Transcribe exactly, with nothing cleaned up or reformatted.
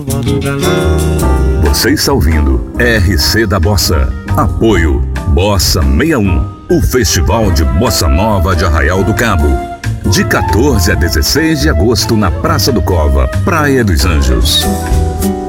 Você está ouvindo R C da Bossa. Apoio Bossa sessenta e um, o Festival de Bossa Nova de Arraial do Cabo. De quatorze a dezesseis de agosto na Praça do Cova, Praia dos Anjos.